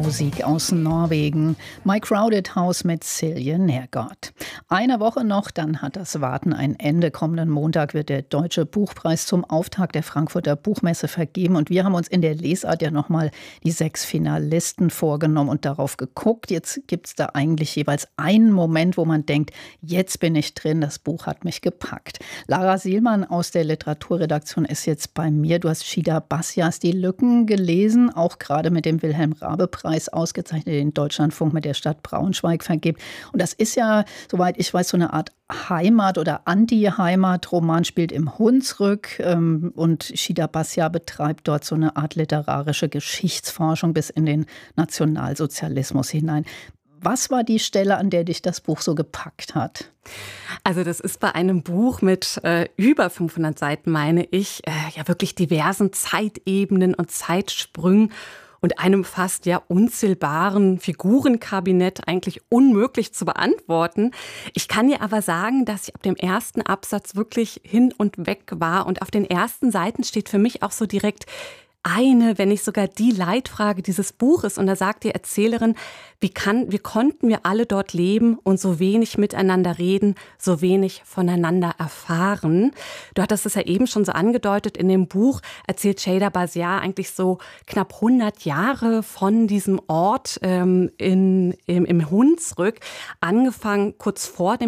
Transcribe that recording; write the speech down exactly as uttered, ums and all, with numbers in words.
Musik aus Norwegen. My Crowded House mit Silje Nergård. Eine Woche noch, dann hat das Warten ein Ende. Kommenden Montag wird der Deutsche Buchpreis zum Auftakt der Frankfurter Buchmesse vergeben. Und wir haben uns in der Lesart ja nochmal die sechs Finalisten vorgenommen und darauf geguckt. Jetzt gibt es da eigentlich jeweils einen Moment, wo man denkt, jetzt bin ich drin, das Buch hat mich gepackt. Lara Sielmann aus der Literaturredaktion ist jetzt bei mir. Du hast Shida Bassias Die Lücken gelesen, auch gerade mit dem Wilhelm-Raabe-Preis ausgezeichnet, den Deutschlandfunk mit der Stadt Braunschweig vergibt. Und das ist ja, soweit ich weiß, so eine Art Heimat- oder Anti-Heimat-Roman, spielt im Hunsrück. Ähm, und Shida Bassia betreibt dort so eine Art literarische Geschichtsforschung bis in den Nationalsozialismus hinein. Was war die Stelle, an der dich das Buch so gepackt hat? Also das ist bei einem Buch mit äh, über fünfhundert Seiten, meine ich, äh, ja wirklich diversen Zeitebenen und Zeitsprüngen und einem fast ja unzählbaren Figurenkabinett eigentlich unmöglich zu beantworten. Ich kann dir aber sagen, dass ich ab dem ersten Absatz wirklich hin und weg war. Und auf den ersten Seiten steht für mich auch so direkt eine, wenn nicht sogar die Leitfrage dieses Buches. Und da sagt die Erzählerin, wie, kann, wie konnten wir alle dort leben und so wenig miteinander reden, so wenig voneinander erfahren. Du hattest es ja eben schon so angedeutet, in dem Buch erzählt Shida Bassia eigentlich so knapp hundert Jahre von diesem Ort ähm, in, im, im Hunsrück, angefangen kurz vor dem